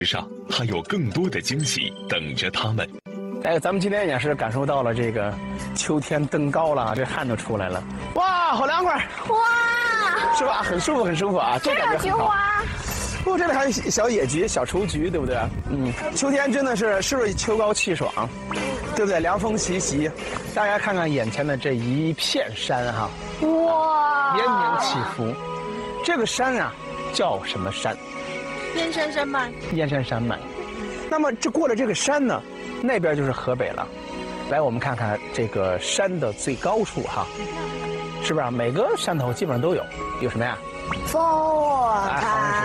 上还有更多的惊喜等着他们。 哎，咱们今天也是感受到了这个秋天登高了，这汗都出来了。哇，好凉快！ 哇， 是吧？很舒服，很舒服啊！这感觉菊很好。 花。 哦，这里还有小野菊、小雏菊，对不对？秋天真的是不是秋高气爽，对不对？凉风习习，大家看看眼前的这一片山哈， 哇， 连绵起伏。这个山啊，叫什么山？ 燕山山脉。 燕山山脉。那么这过了这个山呢，那边就是河北了。来，我们看看这个山的最高处哈，是不是啊？每个山头基本上都有什么呀？ 烽火台。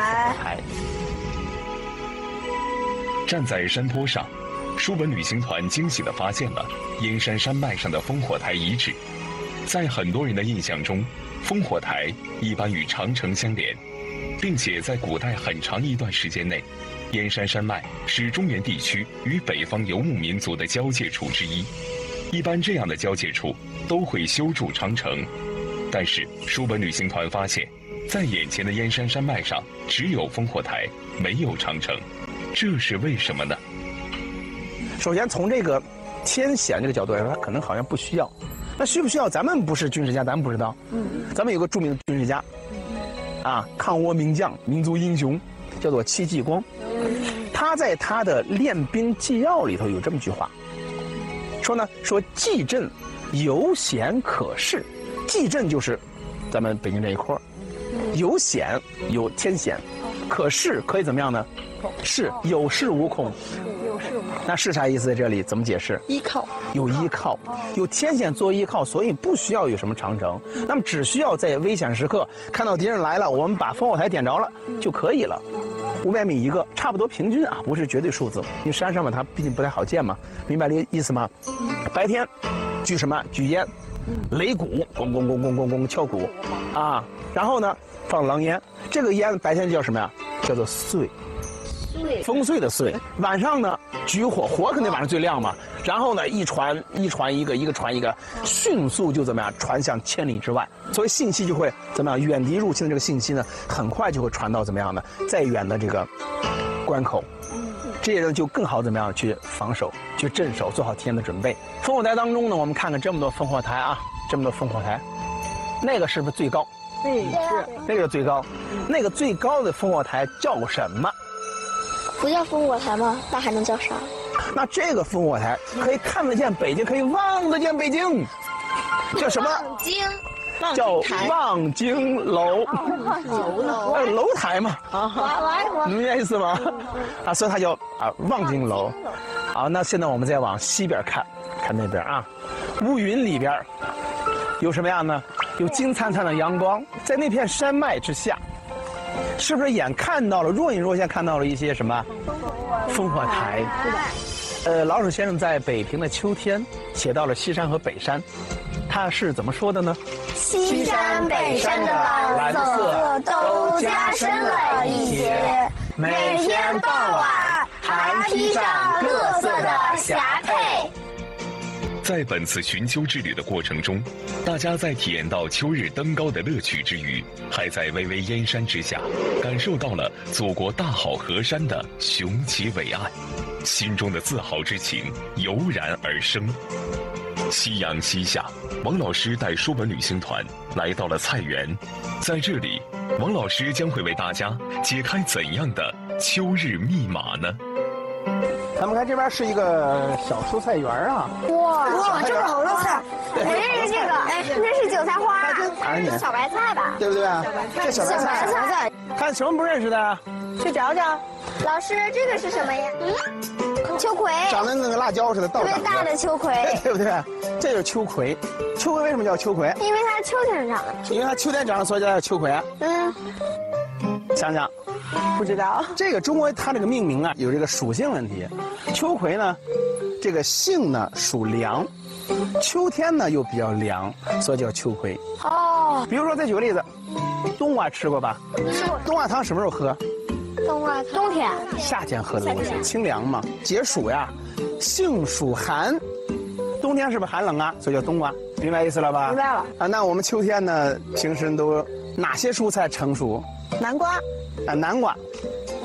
站在山坡上，书本旅行团惊喜地发现了燕山山脉上的烽火台遗址。在很多人的印象中，烽火台一般与长城相连，并且在古代很长一段时间内，燕山山脉是中原地区与北方游牧民族的交界处之一。一般这样的交界处都会修筑长城，但是书本旅行团发现，在眼前的燕山山脉上只有烽火台，没有长城，这是为什么呢？ 首先从这个天险这个角度来说，它可能好像不需要。那需不需要？咱们不是军事家，咱们不知道。咱们有个著名的军事家，抗倭名将、民族英雄，叫做戚继光。他在他的练兵纪要里头有这么句话，说冀镇有险可恃。冀镇就是咱们北京这一块，有险有天险，可恃可以怎么样呢？是有恃无恐。那是啥意思？在这里怎么解释？ 依靠。 有依靠，有天险做依靠，所以不需要有什么长城。那么只需要在危险时刻看到敌人来了，我们把烽火台点着了就可以了。500米一个，差不多平均啊，不是绝对数字。因为山上嘛，它毕竟不太好见嘛，明白这意思吗？白天举什么？举烟，擂鼓，咣咣咣咣咣咣敲鼓，啊，然后呢放狼烟。这个烟白天叫什么呀？叫做岁。烽燧的燧。晚上呢，举火，火肯定晚上最亮嘛。然后呢，一传一个，一个传一个，迅速就怎么样传向千里之外。所以信息就会怎么样，远敌入侵的这个信息呢，很快就会传到怎么样呢？再远的这个关口，这些人就更好怎么样去防守、去镇守，做好提前的准备。烽火台当中呢，我们看看这么多烽火台啊，这么多烽火台，那个是不是最高？ 对，是那个最高，那个最高的烽火台叫什么？ 不叫烽火台吗？那还能叫啥？ 那这个烽火台可以看得见北京，可以望得见北京，叫什么？ 望京， 叫望京楼。楼台嘛。明白意思吗？所以它叫望京楼。好，那现在我们再往西边看，看那边啊，乌云里边有什么样呢？有金灿灿的阳光，在那片山脉之下。是不是眼看到了若隐若现看到了一些什么烽火台？老舍先生在北平的秋天写到了西山和北山，他是怎么说的呢？ 西山北山的蓝色都加深了一些，每天傍晚还披上各色的霞帔。 在本次寻秋之旅的过程中，大家在体验到秋日登高的乐趣之余，还在巍巍燕山之下，感受到了祖国大好河山的雄奇伟岸，心中的自豪之情油然而生。夕阳西下，王老师带书本旅行团来到了菜园，在这里，王老师将会为大家解开怎样的秋日密码呢？ 咱们看这边是一个小蔬菜园啊！ 哇，这么好多菜！我认识这个，那是韭菜花，这是小白菜吧？ 对不对？这小白菜，看什么不认识的？ 去找找。老师，这个是什么呀？秋葵， 长得那个辣椒似的， 特别大的秋葵， 对不对？这就是秋葵。秋葵为什么叫秋葵？ 因为它是秋天长的。 因为它秋天长的，所以叫秋葵啊。想想。 不知道这个中国它这个命名啊有这个属性问题，秋葵呢，这个性呢属凉，秋天呢又比较凉，所以叫秋葵。 哦， 比如说再举个例子，冬瓜吃过吧？ 吃过。 冬瓜汤什么时候喝？ 冬瓜汤冬天。 夏天喝的东西，清凉嘛，解暑呀。性属寒，冬天是不是寒冷啊？所以叫冬瓜，明白意思了吧？ 明白了。 那我们秋天呢，平时都哪些蔬菜成熟？ 南瓜。 南瓜，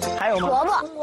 还有吗？ 萝卜。